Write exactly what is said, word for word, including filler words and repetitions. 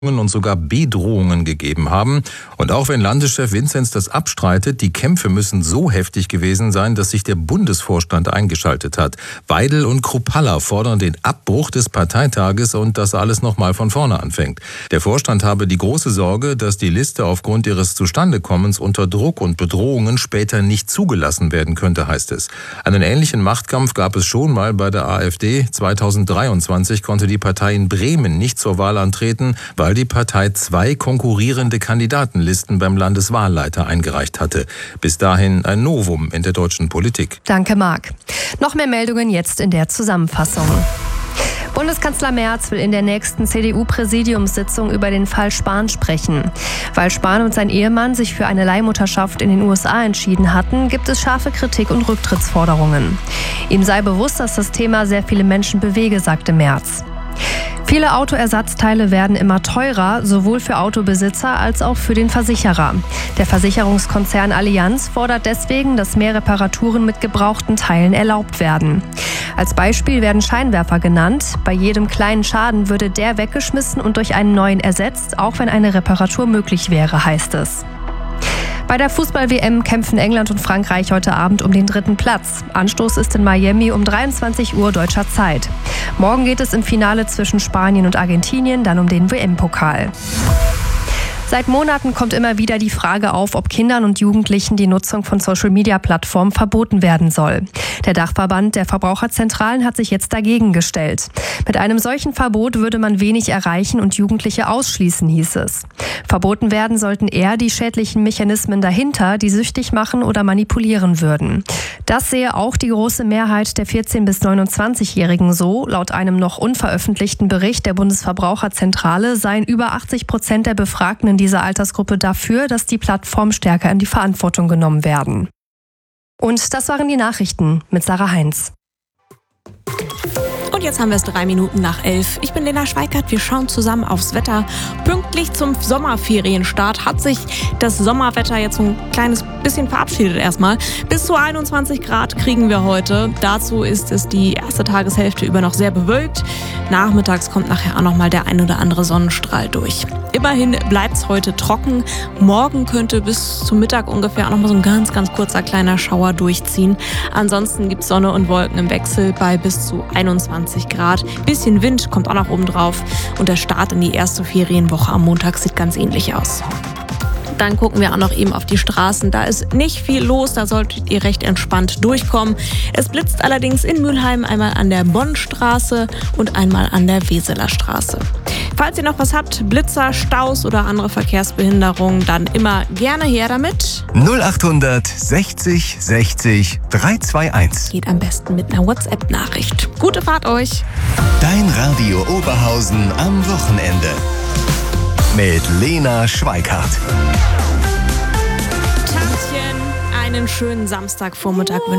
und sogar Bedrohungen gegeben haben. Und auch wenn Landeschef Vinzenz das abstreitet, die Kämpfe müssen so heftig gewesen sein, dass sich der Bundesvorstand eingeschaltet hat. Weidel und Kruppalla fordern den Abbruch des Parteitages und dass alles nochmal von vorne anfängt. Der Vorstand habe die große Sorge, dass die Liste aufgrund ihres Zustandekommens unter Druck und Bedrohungen später nicht zugelassen werden könnte, heißt es. Einen ähnlichen Machtkampf gab es schon mal bei der AfD. zweitausenddreiundzwanzig konnte die Partei in Bremen nicht zur Wahl antreten, weil die Partei zwei konkurrierende Kandidatenlisten beim Landeswahlleiter eingereicht hatte. Bis dahin ein Novum in der deutschen Politik. Danke, Marc. Noch mehr Meldungen jetzt in der Zusammenfassung. Bundeskanzler Merz will in der nächsten C D U-Präsidiumssitzung über den Fall Spahn sprechen. Weil Spahn und sein Ehemann sich für eine Leihmutterschaft in den U S A entschieden hatten, gibt es scharfe Kritik und Rücktrittsforderungen. Ihm sei bewusst, dass das Thema sehr viele Menschen bewege, sagte Merz. Viele Autoersatzteile werden immer teurer, sowohl für Autobesitzer als auch für den Versicherer. Der Versicherungskonzern Allianz fordert deswegen, dass mehr Reparaturen mit gebrauchten Teilen erlaubt werden. Als Beispiel werden Scheinwerfer genannt. Bei jedem kleinen Schaden würde der weggeschmissen und durch einen neuen ersetzt, auch wenn eine Reparatur möglich wäre, heißt es. Bei der Fußball-W M kämpfen England und Frankreich heute Abend um den dritten Platz. Anstoß ist in Miami um dreiundzwanzig Uhr deutscher Zeit. Morgen geht es im Finale zwischen Spanien und Argentinien dann um den W M-Pokal. Seit Monaten kommt immer wieder die Frage auf, ob Kindern und Jugendlichen die Nutzung von Social-Media-Plattformen verboten werden soll. Der Dachverband der Verbraucherzentralen hat sich jetzt dagegen gestellt. Mit einem solchen Verbot würde man wenig erreichen und Jugendliche ausschließen, hieß es. Verboten werden sollten eher die schädlichen Mechanismen dahinter, die süchtig machen oder manipulieren würden. Das sehe auch die große Mehrheit der vierzehn- bis neunundzwanzigjährigen so. Laut einem noch unveröffentlichten Bericht der Bundesverbraucherzentrale seien über achtzig Prozent der Befragten in dieser Altersgruppe dafür, dass die Plattformen stärker in die Verantwortung genommen werden. Und das waren die Nachrichten mit Sarah Heinz. Und jetzt haben wir es drei Minuten nach elf. Ich bin Lena Schweikart. Wir schauen zusammen aufs Wetter. Pünktlich zum Sommerferienstart hat sich das Sommerwetter jetzt so ein kleines bisschen verabschiedet erstmal. Bis zu einundzwanzig Grad kriegen wir heute. Dazu ist es die erste Tageshälfte über noch sehr bewölkt. Nachmittags kommt nachher auch noch mal der ein oder andere Sonnenstrahl durch. Immerhin bleibt es heute trocken. Morgen könnte bis zum Mittag ungefähr auch noch mal so ein ganz, ganz kurzer kleiner Schauer durchziehen. Ansonsten gibt es Sonne und Wolken im Wechsel bei bis zu einundzwanzig Grad. Bisschen Wind kommt auch noch oben drauf. Und der Start in die erste Ferienwoche am Montag sieht ganz ähnlich aus. Dann gucken wir auch noch eben auf die Straßen. Da ist nicht viel los, da solltet ihr recht entspannt durchkommen. Es blitzt allerdings in Mülheim einmal an der Bonnstraße und einmal an der Weseler Straße. Falls ihr noch was habt, Blitzer, Staus oder andere Verkehrsbehinderungen, dann immer gerne her damit. null achthundert sechzig sechzig dreihunderteinundzwanzig. Geht am besten mit einer WhatsApp-Nachricht. Gute Fahrt euch! Dein Radio Oberhausen am Wochenende. Mit Lena Schweikart. Tantchen, einen schönen Samstagvormittag wünsche